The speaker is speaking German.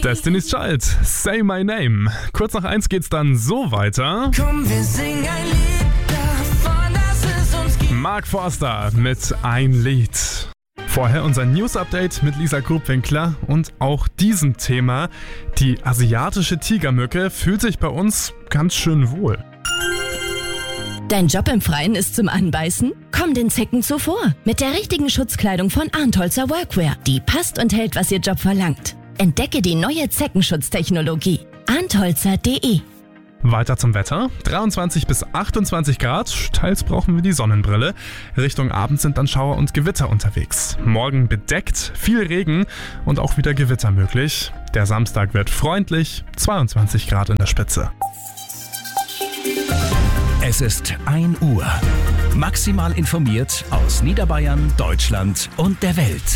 Destiny's Child, Say My Name. Kurz nach 1 geht's dann so weiter. Komm, wir singen ein Lied davon, dass es uns gibt. Mark Forster mit Ein Lied. Vorher unser News-Update mit Lisa Grubwinkler und auch diesem Thema. Die asiatische Tigermücke fühlt sich bei uns ganz schön wohl. Dein Job im Freien ist zum Anbeißen? Komm den Zecken zuvor mit der richtigen Schutzkleidung von Arntholzer Workwear. Die passt und hält, was Ihr Job verlangt. Entdecke die neue Zeckenschutztechnologie. Arntholzer.de. Weiter zum Wetter. 23 bis 28 Grad. Teils brauchen wir die Sonnenbrille. Richtung Abend sind dann Schauer und Gewitter unterwegs. Morgen bedeckt, viel Regen und auch wieder Gewitter möglich. Der Samstag wird freundlich. 22 Grad in der Spitze. Es ist 1 Uhr. Maximal informiert aus Niederbayern, Deutschland und der Welt.